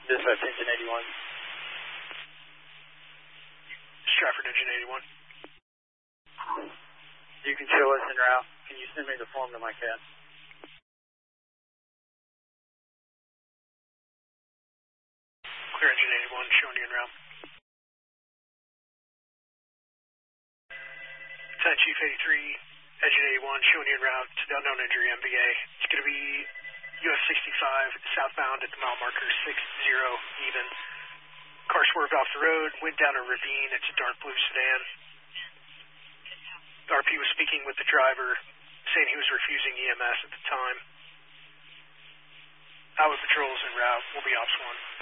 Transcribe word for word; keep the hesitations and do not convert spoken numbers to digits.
Dispatch engine eighty-one. Stratford engine eighty-one. You can show us en route. Can you send me the form to my cat? Clear engine eighty-one, showing you en route. Lieutenant Chief eighty-three, engine eighty-one, showing you en route to the unknown injury M B A. It's going to be U S sixty-five, southbound at the mile marker six zero even. Car swerved off the road, went down a ravine. It's a dark blue sedan. R P was speaking with the driver, saying he was refusing E M S at the time. Highway patrol is en route. We'll be ops one.